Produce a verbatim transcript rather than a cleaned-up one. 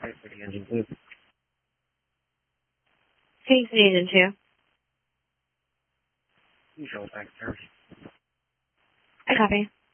Wait for the engine, please. Kingston Engine two. Usual, thanks, sir. I copy.